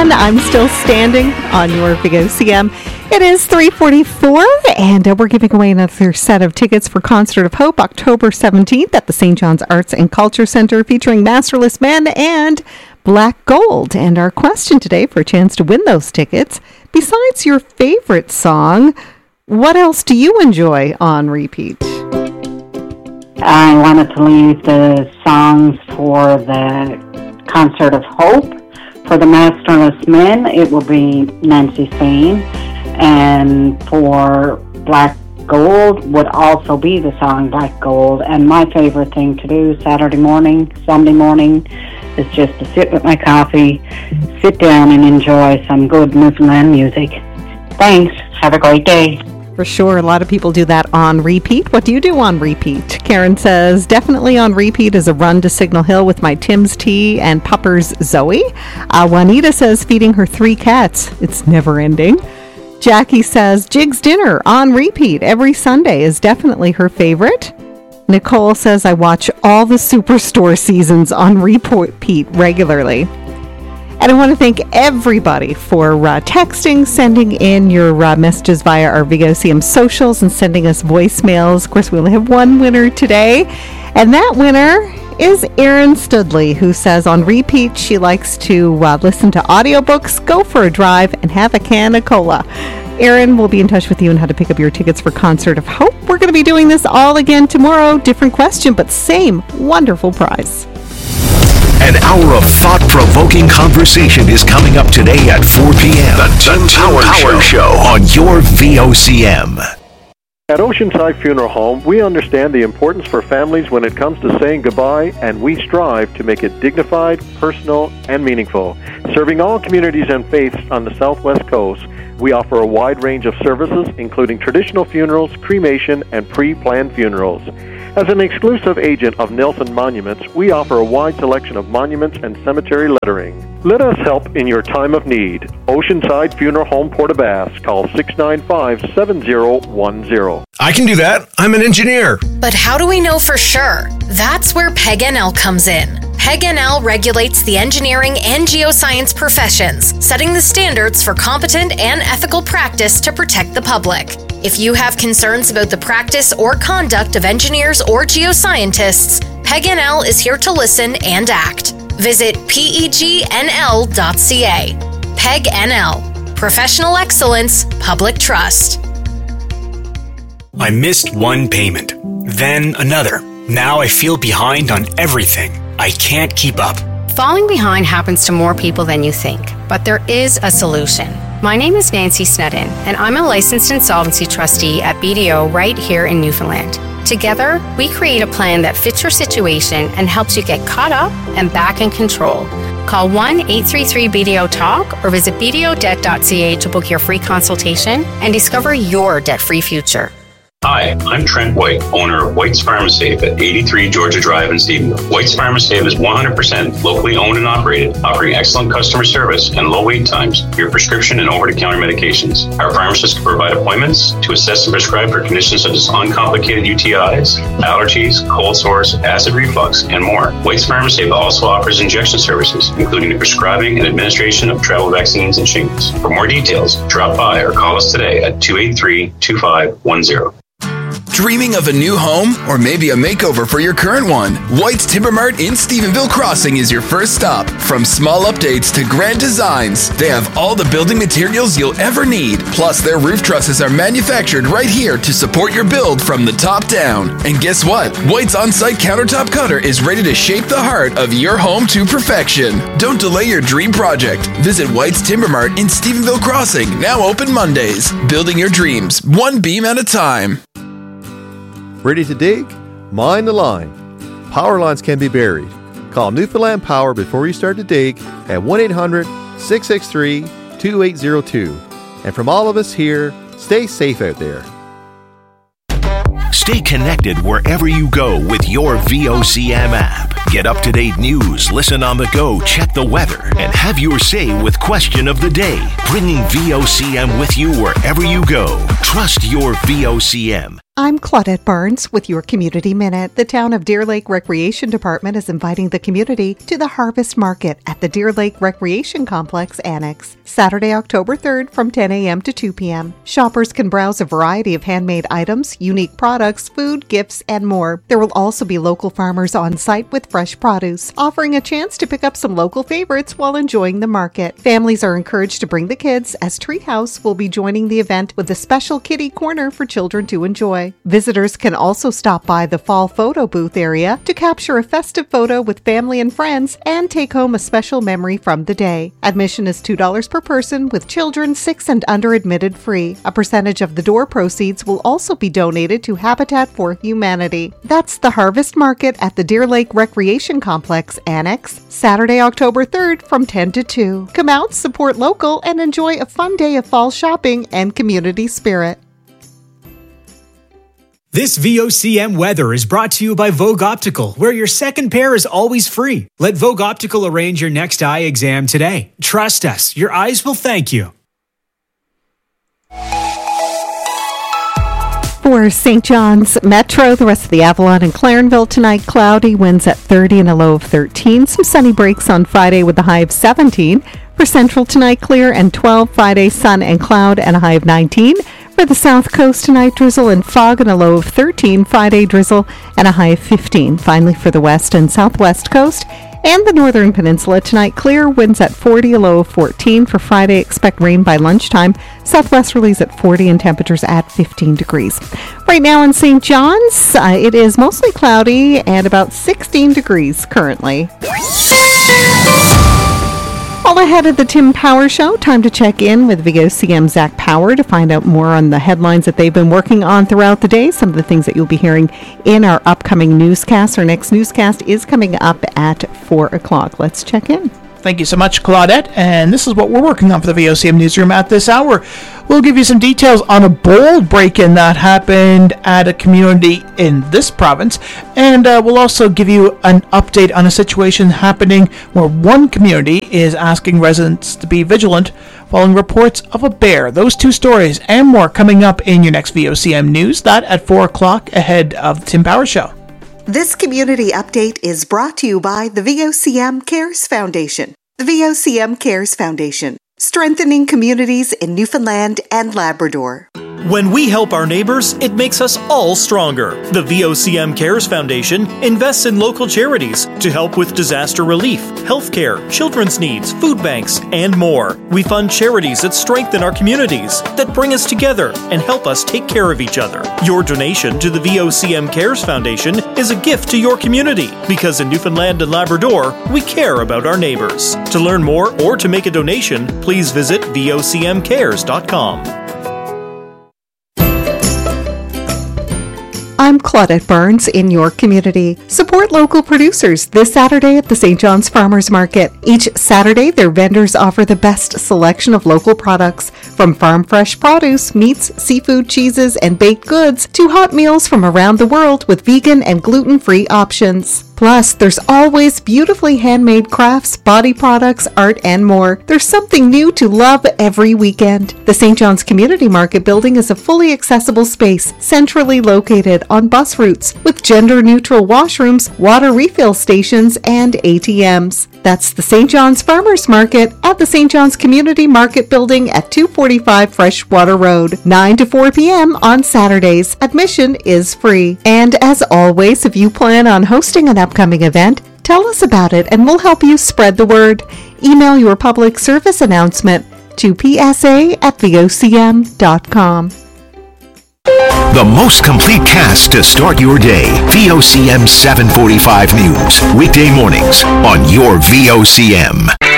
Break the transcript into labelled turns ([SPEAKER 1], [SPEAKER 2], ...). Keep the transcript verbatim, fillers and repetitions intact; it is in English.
[SPEAKER 1] one, I'm Still Standing on your V O C M. It is three forty-four, and uh, we're giving away another set of tickets for Concert of Hope, October seventeenth at the Saint John's Arts and Culture Center, featuring Masterless Men and Black Gold. And our question today for a chance to win those tickets, besides your favorite song, what else do you enjoy on repeat?
[SPEAKER 2] I wanted to leave the songs for the Concert of Hope. For the Masterless Men, it will be Nancy Sane. And for Black Gold would also be the song Black Gold. And my favorite thing to do Saturday morning, Sunday morning, is just to sit with my coffee, sit down and enjoy some good Newfoundland music. Thanks. Have a great day.
[SPEAKER 1] For sure, a lot of people do that on repeat. What do you do on repeat? Karen says, definitely on repeat is a run to Signal Hill with my Tim's tea and Puppers Zoe. Uh, Juanita says, feeding her three cats. It's never ending. Jackie says, Jig's dinner on repeat every Sunday is definitely her favorite. Nicole says, I watch all the Superstore seasons on repeat regularly. And I want to thank everybody for uh, texting, sending in your uh, messages via our V O C M socials, and sending us voicemails. Of course, we only have one winner today, and that winner is Erin Studley, who says on repeat she likes to uh, listen to audiobooks, go for a drive, and have a can of cola. Erin will be in touch with you on how to pick up your tickets for Concert of Hope. We're going to be doing this all again tomorrow. Different question, but same wonderful prize.
[SPEAKER 3] An hour of thought-provoking conversation is coming up today at four p.m. The Tim Power, Power Show. Show on your V O C M.
[SPEAKER 4] At Oceanside Funeral Home, we understand the importance for families when it comes to saying goodbye, and we strive to make it dignified, personal, and meaningful. Serving all communities and faiths on the Southwest Coast, we offer a wide range of services, including traditional funerals, cremation, and pre-planned funerals. As an exclusive agent of Nelson Monuments, we offer a wide selection of monuments and cemetery lettering. Let us help in your time of need. Oceanside Funeral Home, Port aux Basques. Call six nine five, seven zero one zero.
[SPEAKER 5] I can do that. I'm an engineer.
[SPEAKER 6] But how do we know for sure? That's where P E G N L comes in. P E G N L regulates the engineering and geoscience professions, setting the standards for competent and ethical practice to protect the public. If you have concerns about the practice or conduct of engineers or geoscientists, P E G N L is here to listen and act. Visit P E G N L dot C A. P E G N L. Professional excellence, public trust.
[SPEAKER 5] I missed one payment, then another. Now I feel behind on everything. I can't keep up.
[SPEAKER 7] Falling behind happens to more people than you think, but there is a solution. My name is Nancy Snedden, and I'm a licensed insolvency trustee at B D O right here in Newfoundland. Together, we create a plan that fits your situation and helps you get caught up and back in control. Call one eight three three B D O talk or visit b d o debt dot c a to book your free consultation and discover your debt-free future.
[SPEAKER 8] Hi, I'm Trent White, owner of White's Pharmasafe at eighty-three Georgia Drive in Stephenville. White's Pharmasafe is one hundred percent locally owned and operated, offering excellent customer service and low wait times for your prescription and over-the-counter medications. Our pharmacists can provide appointments to assess and prescribe for conditions such as uncomplicated U T Is, allergies, cold sores, acid reflux, and more. White's Pharmasafe also offers injection services, including the prescribing and administration of travel vaccines and shingles. For more details, drop by or call us today at two eight three, two five one zero.
[SPEAKER 9] Dreaming of a new home or maybe a makeover for your current one? White's Timber Mart in Stephenville Crossing is your first stop. From small updates to grand designs, they have all the building materials you'll ever need. Plus, their roof trusses are manufactured right here to support your build from the top down. And guess what? White's on-site countertop cutter is ready to shape the heart of your home to perfection. Don't delay your dream project. Visit White's Timber Mart in Stephenville Crossing, now open Mondays. Building your dreams, one beam at a time.
[SPEAKER 10] Ready to dig? Mind the line. Power lines can be buried. Call Newfoundland Power before you start to dig at one eight hundred, six six three, two eight zero two. And from all of us here, stay safe out there.
[SPEAKER 3] Stay connected wherever you go with your V O C M app. Get up-to-date news, listen on the go, check the weather, and have your say with Question of the Day. Bringing V O C M with you wherever you go. Trust your V O C M.
[SPEAKER 1] I'm Claudette Barnes with your Community Minute. The town of Deer Lake Recreation Department is inviting the community to the Harvest Market at the Deer Lake Recreation Complex Annex, Saturday, October third from ten a.m. to two p.m. Shoppers can browse a variety of handmade items, unique products, food, gifts, and more. There will also be local farmers on site with fresh produce, offering a chance to pick up some local favorites while enjoying the market. Families are encouraged to bring the kids, as Treehouse will be joining the event with a special kiddie corner for children to enjoy. Visitors can also stop by the fall photo booth area to capture a festive photo with family and friends and take home a special memory from the day. Admission is two dollars per person, with children six and under admitted free. A percentage of the door proceeds will also be donated to Habitat for Humanity. That's the Harvest Market at the Deer Lake Recreation Complex Annex, Saturday, October third from ten to two. Come out, support local, and enjoy a fun day of fall shopping and community spirit.
[SPEAKER 5] This V O C M weather is brought to you by Vogue Optical, where your second pair is always free. Let Vogue Optical arrange your next eye exam today. Trust us, your eyes will thank you.
[SPEAKER 1] For Saint John's Metro, the rest of the Avalon and Clarenville tonight, cloudy, winds at thirty and a low of thirteen. Some sunny breaks on Friday with a high of seventeen. For Central tonight, clear and twelve. Friday, sun and cloud and a high of nineteen. For the South Coast tonight, drizzle and fog and a low of thirteen. Friday, drizzle and a high of fifteen. Finally, for the West and Southwest Coast and the Northern Peninsula tonight, clear, winds at forty, a low of fourteen. For Friday, expect rain by lunchtime. Southwesterlies at forty and temperatures at fifteen degrees. Right now in Saint John's, uh, it is mostly cloudy and about sixteen degrees currently. All ahead of the Tim Power Show, time to check in with V O C M Zach Power to find out more on the headlines that they've been working on throughout the day, some of the things that you'll be hearing in our upcoming newscast. Our next newscast is coming up at four o'clock. Let's check in.
[SPEAKER 11] Thank you so much, Claudette. And this is what we're working on for the V O C M Newsroom at this hour. We'll give you some details on a bold break-in that happened at a community in this province. And uh, we'll also give you an update on a situation happening where one community is asking residents to be vigilant following reports of a bear. Those two stories and more coming up in your next V O C M News. That at four o'clock ahead of the Tim Power Show.
[SPEAKER 1] This community update is brought to you by the V O C M Cares Foundation. The V O C M Cares Foundation, strengthening communities in Newfoundland and Labrador.
[SPEAKER 12] When we help our neighbors, it makes us all stronger. The V O C M Cares Foundation invests in local charities to help with disaster relief, healthcare, children's needs, food banks, and more. We fund charities that strengthen our communities, that bring us together and help us take care of each other. Your donation to the V O C M Cares Foundation is a gift to your community, because in Newfoundland and Labrador, we care about our neighbors. To learn more or to make a donation, please visit V O C M cares dot com.
[SPEAKER 1] I'm Claudette Barnes in your community. Support local producers this Saturday at the Saint John's Farmers Market. Each Saturday, their vendors offer the best selection of local products, from farm fresh produce, meats, seafood, cheeses, and baked goods, to hot meals from around the world with vegan and gluten-free options. Plus, there's always beautifully handmade crafts, body products, art, and more. There's something new to love every weekend. The Saint John's Community Market building is a fully accessible space, centrally located on bus routes, with gender-neutral washrooms, water refill stations, and A T Ms. That's the Saint John's Farmers Market at the Saint John's Community Market building at two forty-five Freshwater Road, nine to four p.m. on Saturdays. Admission is free. And as always, if you plan on hosting an upcoming event, tell us about it and we'll help you spread the word. Email your public service announcement to p s a at v o c m dot com.
[SPEAKER 3] The most complete cast to start your day. V O C M seven forty-five News. Weekday mornings on your V O C M.